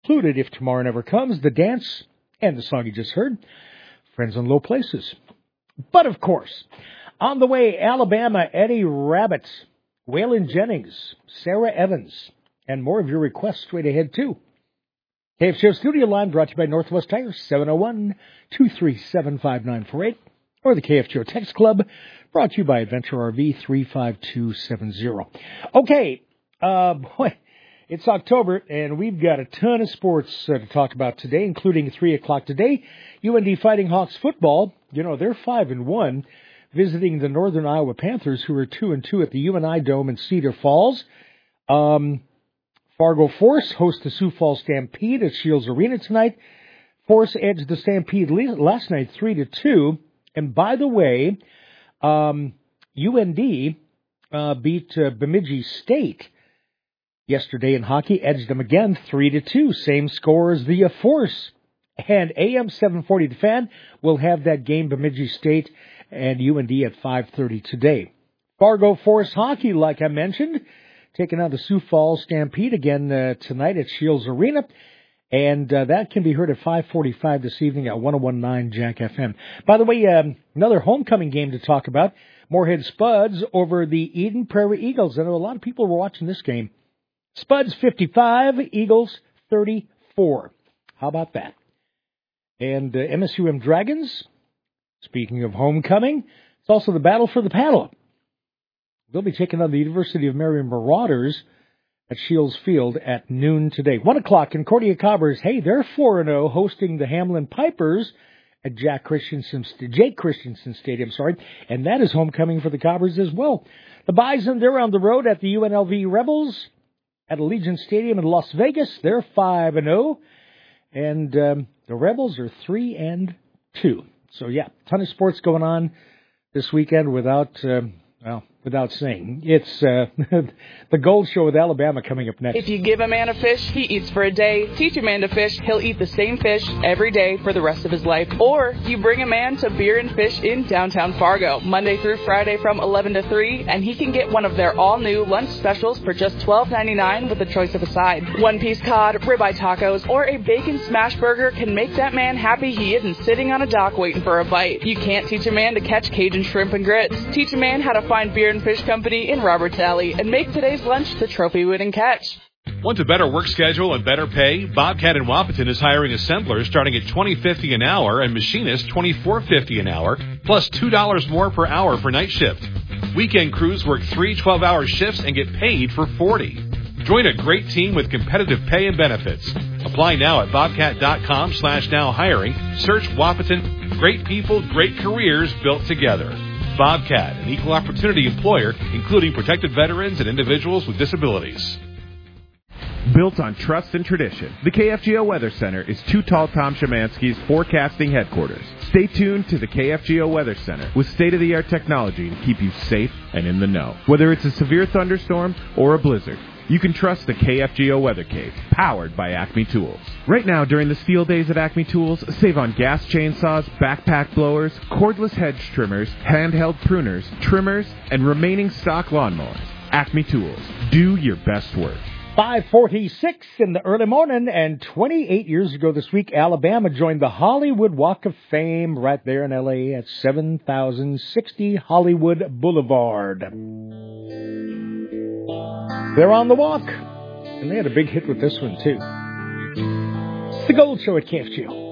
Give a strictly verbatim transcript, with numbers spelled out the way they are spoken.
Included, if tomorrow never comes, the dance and the song you just heard, Friends in Low Places. But, of course, on the way, Alabama, Eddie Rabbitt, Waylon Jennings, Sarah Evans, and more of your requests straight ahead, too. K F G O Studio Line brought to you by Northwest Tires, seven oh one, two three seven, five nine four eight, or the K F G O Text Club, brought to you by Adventure R V, three five two seven zero. Okay, uh, boy, it's October, and we've got a ton of sports uh, to talk about today, including three o'clock today. U N D Fighting Hawks football, you know, they're five and one, visiting the Northern Iowa Panthers, who are two and two at the U N I Dome in Cedar Falls. Um... Fargo Force hosts the Sioux Falls Stampede at Shields Arena tonight. Force edged the Stampede last night three to two. And by the way, um, U N D uh, beat uh, Bemidji State yesterday in hockey, edged them again three to two. Same score as the uh, Force. And A M seven forty The Fan will have that game, Bemidji State and U N D, at five thirty today. Fargo Force hockey, like I mentioned, taking on the Sioux Falls Stampede again uh, tonight at Shields Arena. And uh, that can be heard at five forty-five this evening at one oh one point nine Jack F M. By the way, um, another homecoming game to talk about. Moorhead Spuds over the Eden Prairie Eagles. I know a lot of people were watching this game. Spuds fifty-five, Eagles thirty-four. How about that? And uh, M S U M Dragons, speaking of homecoming, it's also the battle for the paddle. They'll be taking on the University of Marion Marauders at Shields Field at noon today. One o'clock, Concordia Cobbers, hey, they're four and oh, hosting the Hamlin Pipers at Jack Christensen, Jake Christensen Stadium, sorry, and that is homecoming for the Cobbers as well. The Bison, they're on the road at the U N L V Rebels at Allegiant Stadium in Las Vegas. They're five and oh, and um, the Rebels are three and two. So, yeah, ton of sports going on this weekend without... Um, Well, without saying, it's uh, the Gold Show with Alabama coming up next. If you give a man a fish, he eats for a day. Teach a man to fish, he'll eat the same fish every day for the rest of his life. Or you bring a man to Beer and Fish in downtown Fargo, Monday through Friday from eleven to three, and he can get one of their all-new lunch specials for just twelve ninety-nine with a choice of a side. One-piece cod, ribeye tacos, or a bacon smash burger can make that man happy he isn't sitting on a dock waiting for a bite. You can't teach a man to catch Cajun shrimp and grits. Teach a man how to find Beer and Fish Company in Roberts Alley and make today's lunch the trophy-winning catch. Want a better work schedule and better pay? Bobcat in Wapaton is hiring assemblers starting at twenty fifty an hour and machinists twenty-four fifty an hour, plus two dollars more per hour for night shift. Weekend crews work three twelve-hour shifts and get paid for forty. Join a great team with competitive pay and benefits. Apply now at bobcat.com slash now hiring. Search Wapaton. Great people, great careers built together. Bobcat, an equal opportunity employer, including protected veterans and individuals with disabilities. Built on trust and tradition, the K F G O Weather Center is Too Tall Tom Szymanski's forecasting headquarters. Stay tuned to the K F G O Weather Center with state-of-the-art technology to keep you safe and in the know. Whether it's a severe thunderstorm or a blizzard, you can trust the K F G O Weather Cave, powered by Acme Tools. Right now, during the steel days at Acme Tools, save on gas chainsaws, backpack blowers, cordless hedge trimmers, handheld pruners, trimmers, and remaining stock lawnmowers. Acme Tools. Do your best work. five forty-six in the early morning, and twenty-eight years ago this week, Alabama joined the Hollywood Walk of Fame right there in L A at seven thousand sixty Hollywood Boulevard. They're on the walk, and they had a big hit with this one, too. It's the Gold Show at K F G O.